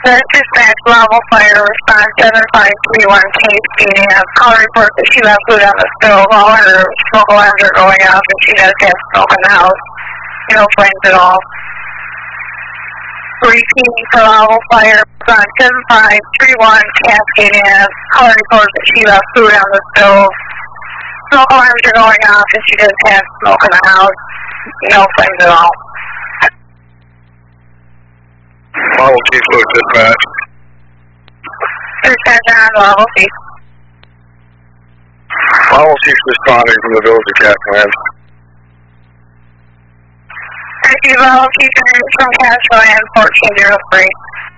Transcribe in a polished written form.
The dispatch level fire response 7531 Kate Phoenix. Call report that she left food on the stove. All her smoke alarms are going off and she does have smoke in the house. No flames at all. Repeating for level fire response 7531 Cascade Ave. Call report that she left food on the stove. Smoke alarms are going off and she does have smoke in the house. No flames at all. Level Chief Luke, dispatch. Dispatch on level Chief. Level Chief responding from the village of Catland. Thank you, level Chief from Castro and 1403.